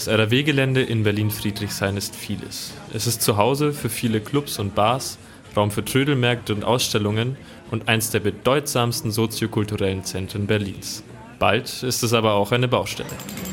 Das RAW-Gelände in Berlin-Friedrichshain ist vieles. Es ist Zuhause für viele Clubs und Bars, Raum für Trödelmärkte und Ausstellungen und eins der bedeutsamsten soziokulturellen Zentren Berlins. Bald ist es aber auch eine Baustelle.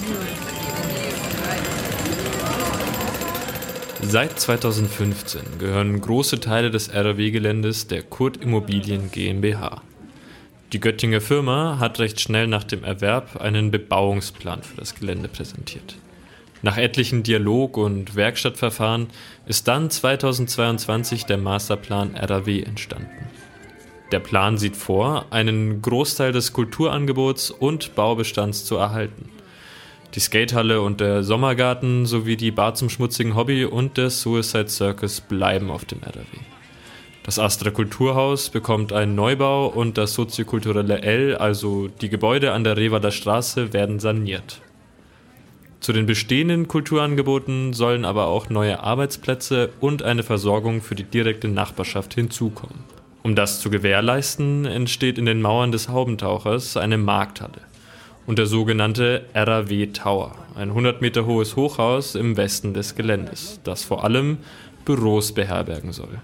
Seit 2015 gehören große Teile des RAW-Geländes der Kurt Immobilien GmbH. Die Göttinger Firma hat recht schnell nach dem Erwerb einen Bebauungsplan für das Gelände präsentiert. Nach etlichen Dialog- und Werkstattverfahren ist dann 2022 der Masterplan RAW entstanden. Der Plan sieht vor, einen Großteil des Kulturangebots und Baubestands zu erhalten. Die Skatehalle und der Sommergarten sowie die Bar zum schmutzigen Hobby und der Suicide Circus bleiben auf dem RAW. Das Astra Kulturhaus bekommt einen Neubau und das soziokulturelle L, also die Gebäude an der Revader Straße, werden saniert. Zu den bestehenden Kulturangeboten sollen aber auch neue Arbeitsplätze und eine Versorgung für die direkte Nachbarschaft hinzukommen. Um das zu gewährleisten, entsteht in den Mauern des Haubentauchers eine Markthalle und der sogenannte RAW Tower, ein 100 Meter hohes Hochhaus im Westen des Geländes, das vor allem Büros beherbergen soll.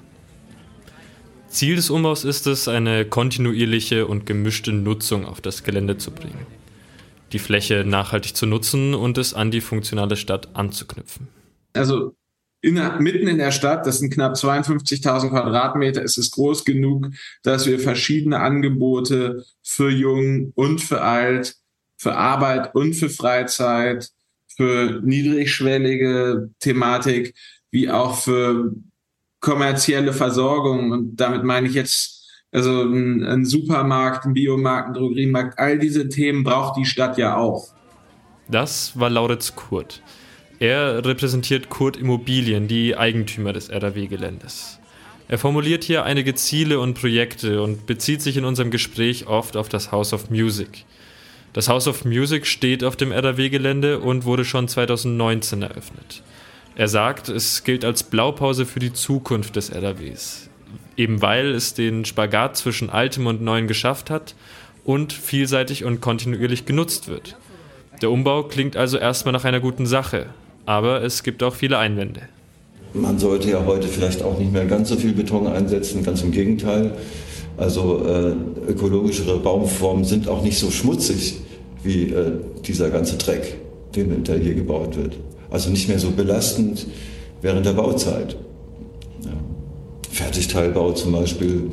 Ziel des Umbaus ist es, eine kontinuierliche und gemischte Nutzung auf das Gelände zu bringen, die Fläche nachhaltig zu nutzen und es an die funktionale Stadt anzuknüpfen. Also mitten in der Stadt, das sind knapp 52.000 Quadratmeter, ist es groß genug, dass wir verschiedene Angebote für Jung und für Alt, für Arbeit und für Freizeit, für niedrigschwellige Thematik, wie auch für kommerzielle Versorgung, und damit meine ich jetzt also ein Supermarkt, ein Biomarkt, ein Drogeriemarkt, all diese Themen braucht die Stadt ja auch. Das war Lauritz Kurt. Er repräsentiert Kurt Immobilien, die Eigentümer des RAW-Geländes. Er formuliert hier einige Ziele und Projekte und bezieht sich in unserem Gespräch oft auf das House of Music. Das House of Music steht auf dem RAW-Gelände und wurde schon 2019 eröffnet. Er sagt, es gilt als Blaupause für die Zukunft des RAWs, eben weil es den Spagat zwischen Altem und Neuem geschafft hat und vielseitig und kontinuierlich genutzt wird. Der Umbau klingt also erstmal nach einer guten Sache, aber es gibt auch viele Einwände. Man sollte ja heute vielleicht auch nicht mehr ganz so viel Beton einsetzen, ganz im Gegenteil. Also ökologischere Bauformen sind auch nicht so schmutzig wie dieser ganze Dreck, der hier gebaut wird. Also nicht mehr so belastend während der Bauzeit. Ja. Fertigteilbau zum Beispiel,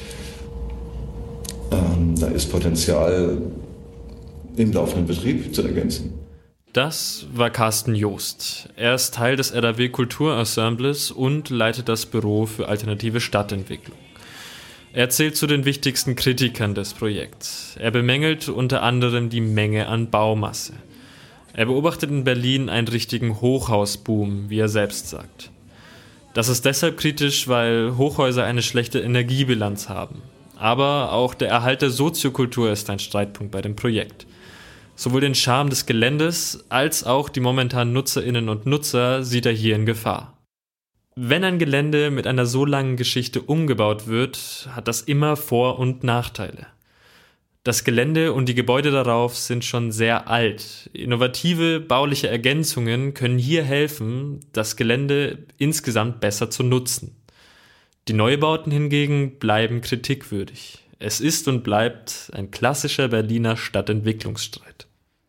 da ist Potenzial im laufenden Betrieb zu ergänzen. Das war Carsten Joost. Er ist Teil des RAW Kulturensembles und leitet das Büro für alternative Stadtentwicklung. Er zählt zu den wichtigsten Kritikern des Projekts. Er bemängelt unter anderem die Menge an Baumasse. Er beobachtet in Berlin einen richtigen Hochhausboom, wie er selbst sagt. Das ist deshalb kritisch, weil Hochhäuser eine schlechte Energiebilanz haben. Aber auch der Erhalt der Soziokultur ist ein Streitpunkt bei dem Projekt. Sowohl den Charme des Geländes als auch die momentanen Nutzerinnen und Nutzer sieht er hier in Gefahr. Wenn ein Gelände mit einer so langen Geschichte umgebaut wird, hat das immer Vor- und Nachteile. Das Gelände und die Gebäude darauf sind schon sehr alt. Innovative bauliche Ergänzungen können hier helfen, das Gelände insgesamt besser zu nutzen. Die Neubauten hingegen bleiben kritikwürdig. Es ist und bleibt ein klassischer Berliner Stadtentwicklungsstreit.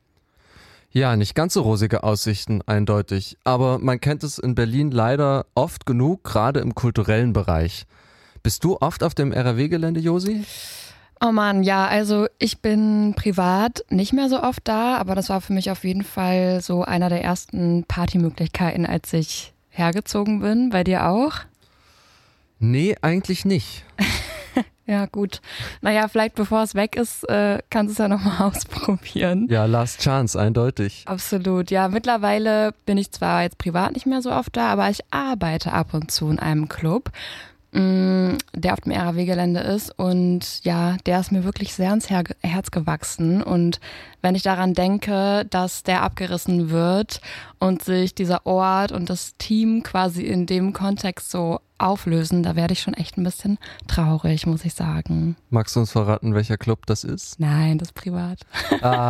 Ja, nicht ganz so rosige Aussichten, eindeutig. Aber man kennt es in Berlin leider oft genug, gerade im kulturellen Bereich. Bist du oft auf dem RAW-Gelände, Josi? Oh Mann, ja, also ich bin privat nicht mehr so oft da, aber das war für mich auf jeden Fall so einer der ersten Partymöglichkeiten, als ich hergezogen bin. Bei dir auch? Nee, eigentlich nicht. Ja, gut. Naja, vielleicht bevor es weg ist, kannst du es ja nochmal ausprobieren. Ja, Last Chance, eindeutig. Absolut, ja. Mittlerweile bin ich zwar jetzt privat nicht mehr so oft da, aber ich arbeite ab und zu in einem Club, der auf dem RAW-Gelände ist, und ja, der ist mir wirklich sehr ans Herz gewachsen, und wenn ich daran denke, dass der abgerissen wird und sich dieser Ort und das Team quasi in dem Kontext so auflösen, da werde ich schon echt ein bisschen traurig, muss ich sagen. Magst du uns verraten, welcher Club das ist? Nein, das ist privat. Ah.